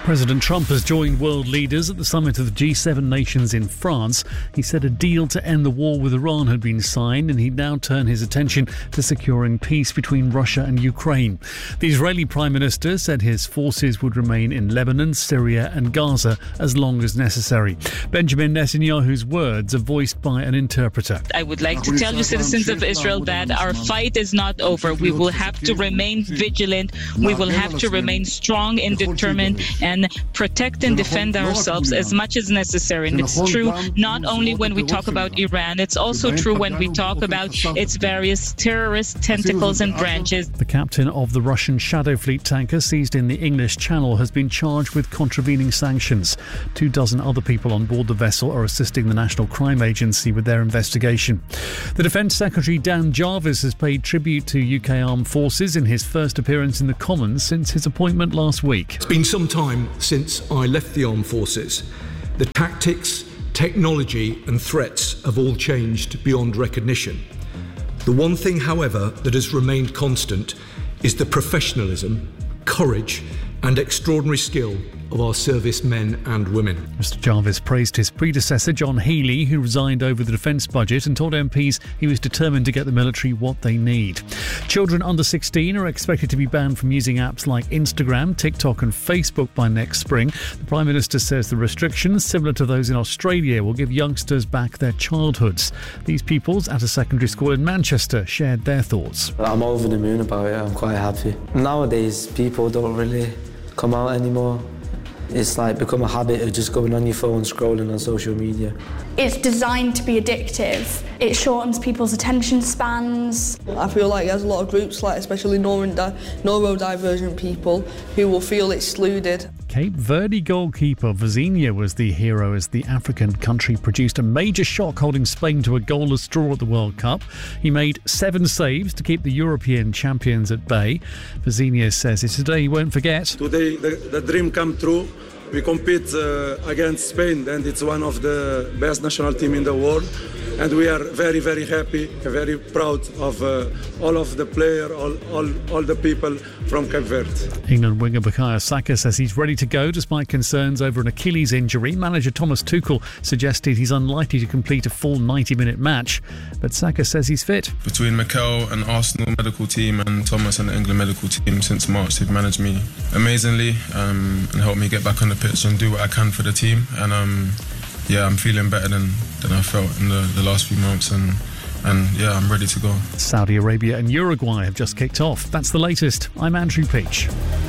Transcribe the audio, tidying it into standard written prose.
President Trump has joined world leaders at the summit of the G7 nations in France. He said a deal to end the war with Iran had been signed, and he'd now turn his attention to securing peace between Russia and Ukraine. The Israeli Prime Minister said his forces would remain in Lebanon, Syria and Gaza as long as necessary. Benjamin Netanyahu's words are voiced by an interpreter. I would like to tell you, citizens of Israel, that our fight is not over. We will have to remain vigilant. We will have to remain strong and determined and protect and defend ourselves as much as necessary. And it's true not only when we talk about Iran, it's also true when we talk about its various terrorist tentacles and branches. The captain of the Russian Shadow Fleet tanker seized in the English Channel has been charged with contravening sanctions. 24 other people on board the vessel are assisting the National Crime Agency with their investigation. The Defence Secretary Dan Jarvis has paid tribute to UK Armed Forces in his first appearance in the Commons since his appointment last week. It's been some time since I left the Armed Forces. The tactics, technology and threats have all changed beyond recognition. The one thing, however, that has remained constant is the professionalism, courage and extraordinary skill of our servicemen and women. Mr Jarvis praised his predecessor John Healey, who resigned over the defence budget, and told MPs he was determined to get the military what they need. Children under 16 are expected to be banned from using apps like Instagram, TikTok and Facebook by next spring. The Prime Minister says the restrictions, similar to those in Australia, will give youngsters back their childhoods. These pupils at a secondary school in Manchester shared their thoughts. I'm over the moon about it. I'm quite happy. Nowadays, people don't really come out anymore. It's like become a habit of just going on your phone, scrolling on social media. It's designed to be addictive. It shortens people's attention spans. I feel like there's a lot of groups, like especially neurodivergent people, who will feel excluded. Cape Verde goalkeeper Vizinha was the hero as the African country produced a major shock, holding Spain to a goalless draw at the World Cup. He made 7 saves to keep the European champions at bay. Vizinha says it's a day he won't forget. Today the dream come true. We compete against Spain, and it's one of the best national team in the world. And we are very, very happy, very proud of all of the players, all the people from Cape Verde. England winger Bukayo Saka says he's ready to go despite concerns over an Achilles injury. Manager Thomas Tuchel suggested he's unlikely to complete a full 90-minute match, but Saka says he's fit. Between Mikel and Arsenal medical team and Thomas and the England medical team since March, they've managed me amazingly and helped me get back on the pitch and do what I can for the team. And I'm feeling better than I felt in the last few months, and I'm ready to go. Saudi Arabia and Uruguay have just kicked off. That's the latest. I'm Andrew Peach.